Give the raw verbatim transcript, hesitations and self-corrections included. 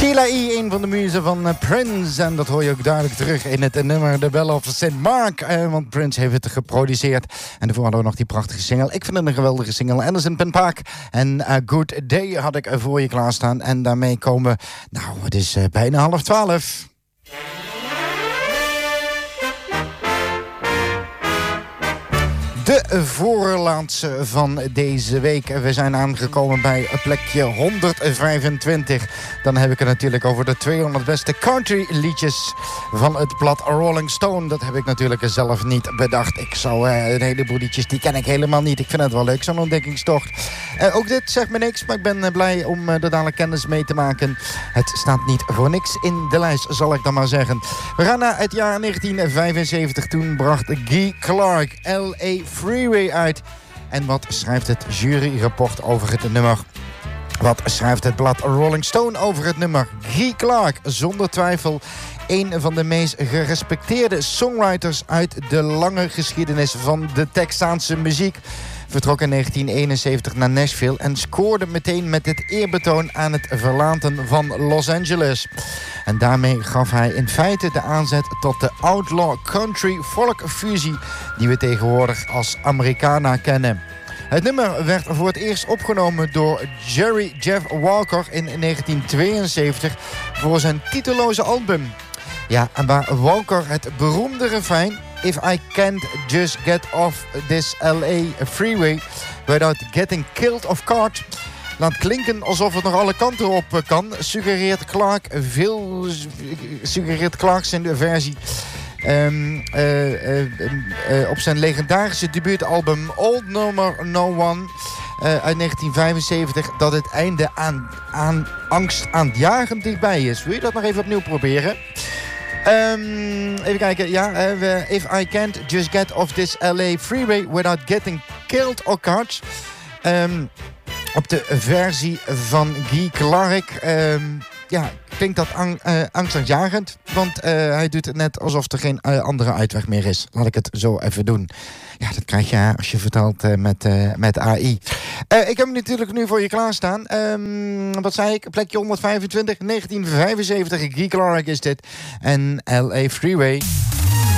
Sheila E., een van de muzen van uh, Prince. En dat hoor je ook duidelijk terug in het uh, nummer The Bell of Saint Mark. Uh, want Prince heeft het geproduceerd. En daarvoor hadden we nog die prachtige single. Ik vind het een geweldige single. Anderson .Paak Park. En uh, Good Day had ik uh, voor je klaarstaan. En daarmee komen we... Nou, het is uh, bijna half twaalf. De voorlaatste van deze week. We zijn aangekomen bij plekje honderdvijfentwintig. Dan heb ik het natuurlijk over de tweehonderd beste country liedjes van het blad Rolling Stone. Dat heb ik natuurlijk zelf niet bedacht. Ik zou uh, een heleboel liedjes, die ken ik helemaal niet. Ik vind het wel leuk, zo'n ontdekkingstocht. Uh, ook dit zegt me niks, maar ik ben uh, blij om uh, er dadelijk kennis mee te maken. Het staat niet voor niks in de lijst, zal ik dan maar zeggen. We gaan naar het jaar negentien vijfenzeventig. Toen bracht Guy Clark L A Freeway uit. En wat schrijft het juryrapport over het nummer? Wat schrijft het blad Rolling Stone over het nummer? Guy Clark, zonder twijfel een van de meest gerespecteerde songwriters uit de lange geschiedenis van de Texaanse muziek. Vertrok in negentien eenenzeventig naar Nashville en scoorde meteen met dit eerbetoon aan het verlaten van Los Angeles. En daarmee gaf hij in feite de aanzet tot de outlaw country folk fusie die we tegenwoordig als Americana kennen. Het nummer werd voor het eerst opgenomen door Jerry Jeff Walker in negentien tweeënzeventig voor zijn titeloze album. Ja, en waar Walker het beroemde refrein If I can't just get off this L A freeway without getting killed of caught laat klinken alsof het nog alle kanten op kan, suggereert Clark veel suggereert Clark zijn versie um, uh, uh, uh, op zijn legendarische debuutalbum Old Number No One uh, uit negentien vijfenzeventig dat het einde aan, aan angstaanjagend dichtbij is. Wil je dat nog even opnieuw proberen? Um, even kijken, ja. Uh, If I can't just get off this L A freeway without getting killed or caught. Um, op de versie van Guy Clark. Um, ja, klinkt dat ang, uh, angstaanjagend. Want uh, hij doet het net alsof er geen uh, andere uitweg meer is. Laat ik het zo even doen. Ja, dat krijg je als je vertelt uh, met, uh, met A I. Uh, ik heb hem natuurlijk nu voor je klaarstaan. Um, wat zei ik? Plekje honderdvijfentwintig, negentien vijfenzeventig. Guy Clark is dit. En L A Freeway.